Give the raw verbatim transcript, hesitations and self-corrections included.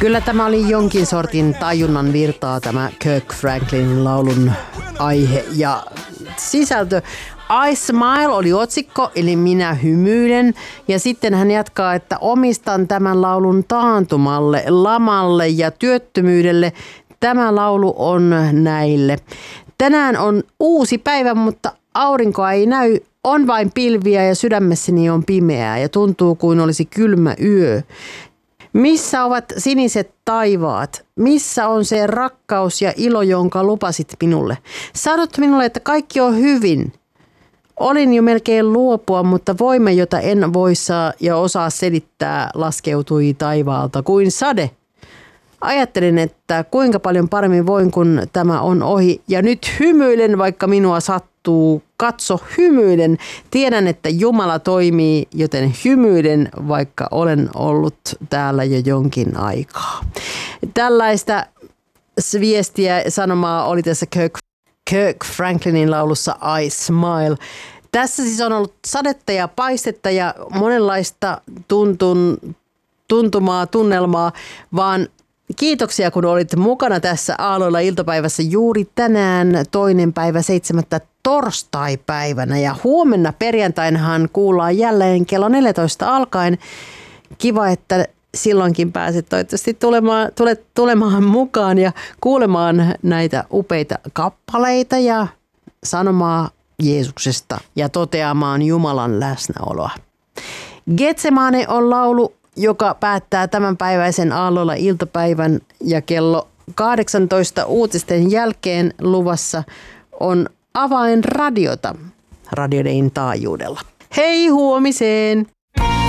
Kyllä tämä oli jonkin sortin tajunnan virtaa, tämä Kirk Franklinin laulun aihe ja sisältö. I Smile oli otsikko, eli minä hymyilen. Ja sitten hän jatkaa, että omistan tämän laulun taantumalle, lamalle ja työttömyydelle. Tämä laulu on näille. Tänään on uusi päivä, mutta aurinkoa ei näy. On vain pilviä ja sydämessäni on pimeää ja tuntuu kuin olisi kylmä yö. Missä ovat siniset taivaat? Missä on se rakkaus ja ilo, jonka lupasit minulle? Sanot minulle, että kaikki on hyvin. Olin jo melkein luopua, mutta voima, jota en voi saa ja osaa selittää, laskeutui taivaalta kuin sade. Ajattelin, että kuinka paljon paremmin voin, kun tämä on ohi. Ja nyt hymyilen, vaikka minua sattuu. Katso, hymyilen. Tiedän, että Jumala toimii, joten hymyilen, vaikka olen ollut täällä jo jonkin aikaa. Tällaista viestiä sanomaa oli tässä Kirk, Kirk Franklinin laulussa I Smile. Tässä siis on ollut sadetta ja paistetta ja monenlaista tuntun, tuntumaa, tunnelmaa, vaan kiitoksia, kun olit mukana tässä Aalloilla iltapäivässä juuri tänään toinen päivä seitsemättä torstaipäivänä. Ja huomenna perjantainahan kuullaan jälleen kello neljätoista alkaen. Kiva, että silloinkin pääset toivottavasti tulemaan, tulet tulemaan mukaan ja kuulemaan näitä upeita kappaleita ja sanomaa Jeesuksesta ja toteamaan Jumalan läsnäoloa. Getsemane on laulu, joka päättää tämänpäiväisen Aalloilla iltapäivän ja kello kahdeksantoista uutisten jälkeen luvassa on avainradiota radioiden taajuudella. Hei huomiseen!